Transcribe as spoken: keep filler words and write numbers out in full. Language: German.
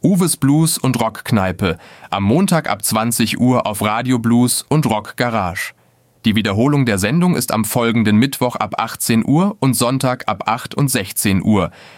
Uwes Blues und Rockkneipe, am Montag ab zwanzig Uhr auf Radio Blues und Rock Garage. Die Wiederholung der Sendung ist am folgenden Mittwoch ab achtzehn Uhr und Sonntag ab acht und sechzehn Uhr.